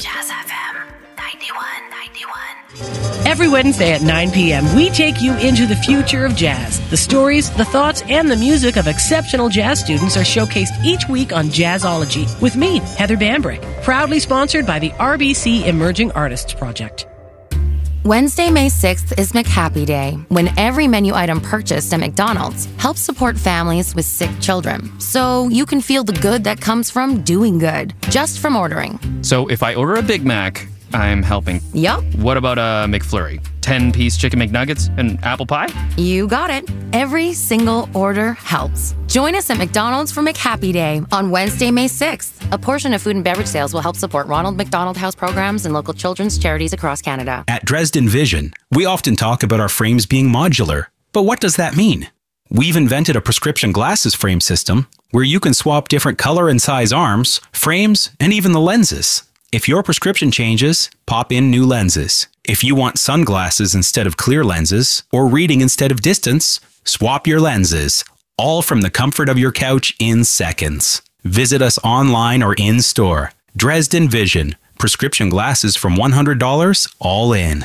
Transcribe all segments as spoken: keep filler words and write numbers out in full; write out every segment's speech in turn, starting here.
Jazz F M ninety-one, ninety-one. Every Wednesday at nine p.m., we take you into the future of jazz. The stories, the thoughts, and the music of exceptional jazz students are showcased each week on Jazzology with me, Heather Bambrick, proudly sponsored by the R B C Emerging Artists Project. Wednesday, May sixth is McHappy Day, when every menu item purchased at McDonald's helps support families with sick children. So you can feel the good that comes from doing good, just from ordering. So if I order a Big Mac, I'm helping. Yup. What about a McFlurry? ten-piece chicken McNuggets and apple pie? You got it. Every single order helps. Join us at McDonald's for McHappy Day on Wednesday, May sixth. A portion of food and beverage sales will help support Ronald McDonald House programs and local children's charities across Canada. At Dresden Vision, we often talk about our frames being modular. But what does that mean? We've invented a prescription glasses frame system where you can swap different color and size arms, frames, and even the lenses. If your prescription changes, pop in new lenses. If you want sunglasses instead of clear lenses, or reading instead of distance, swap your lenses, all from the comfort of your couch in seconds. Visit us online or in-store. Dresden Vision. Prescription glasses from one hundred dollars, all in.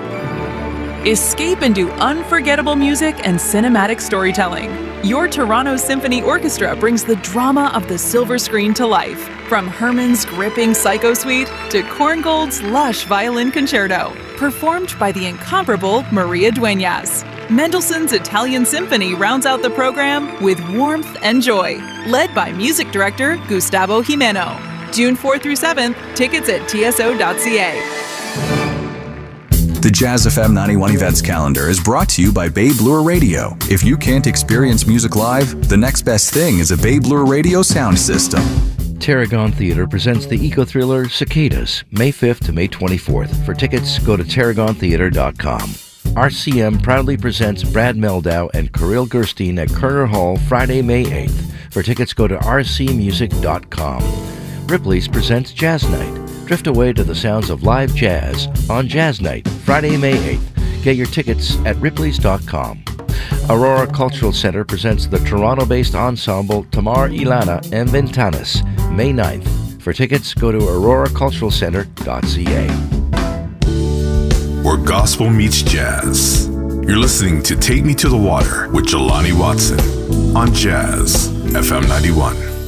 Escape into unforgettable music and cinematic storytelling. Your Toronto Symphony Orchestra brings the drama of the silver screen to life. From Herman's gripping Psycho Suite to Korngold's lush violin concerto. Performed by the incomparable Maria Dueñas. Mendelssohn's Italian Symphony rounds out the program with warmth and joy. Led by music director Gustavo Jimeno. June fourth through seventh, tickets at T S O dot C A. The Jazz F M ninety-one events calendar is brought to you by Babe Lure Radio. If you can't experience music live, the next best thing is a Babe Lure Radio sound system. Tarragon Theatre presents the eco-thriller Cicadas, May fifth to May twenty-fourth. For tickets, go to tarragon theatre dot com. R C M proudly presents Brad Meldau and Kirill Gerstein at Kerner Hall Friday, May eighth. For tickets, go to r c music dot com. Ripley's presents Jazz Night. Drift away to the sounds of live jazz on Jazz Night, Friday, May eighth. Get your tickets at ripleys dot com. Aurora Cultural Center presents the Toronto-based ensemble Tamar Ilana and Ventanas, May ninth. For tickets, go to aurora cultural center dot c a. Where gospel meets jazz. You're listening to Take Me to the Water with Jelani Watson on Jazz F M ninety-one.